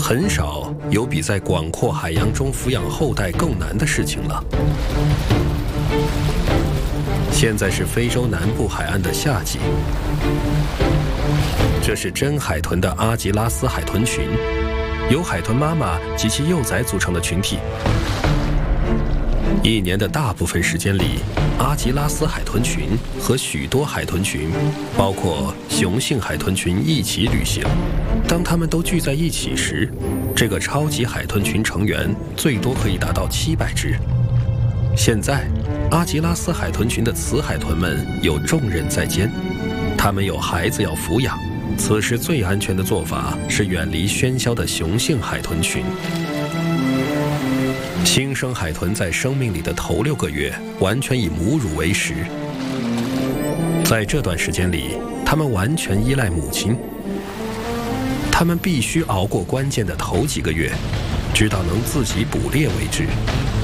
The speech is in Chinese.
很少有比在广阔海洋中抚养后代更难的事情了。现在是非洲南部海岸的夏季，这是真海豚的阿吉拉斯海豚群，由海豚妈妈及其幼崽组成的群体。一年的大部分时间里，阿吉拉斯海豚群和许多海豚群，包括雄性海豚群一起旅行。当它们都聚在一起时，这个超级海豚群成员最多可以达到700只。现在，阿吉拉斯海豚群的雌海豚们有重任在肩，它们有孩子要抚养。此时最安全的做法是远离喧嚣的雄性海豚群。新生海豚在生命里的头6个月完全以母乳为食，在这段时间里，它们完全依赖母亲。它们必须熬过关键的头几个月，直到能自己捕猎为止。